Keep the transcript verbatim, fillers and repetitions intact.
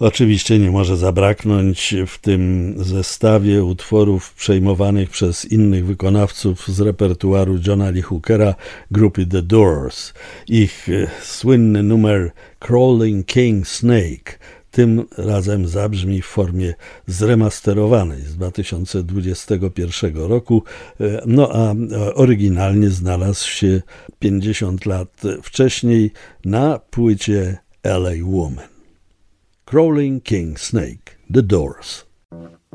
Oczywiście nie może zabraknąć w tym zestawie utworów przejmowanych przez innych wykonawców z repertuaru Johna Lee Hookera grupy The Doors. Ich słynny numer Crawling King Snake tym razem zabrzmi w formie zremasterowanej z dwa tysiące dwudziestego pierwszego roku, no a oryginalnie znalazł się pięćdziesiąt lat wcześniej na płycie L A Woman. Crawling King Snake, The Doors.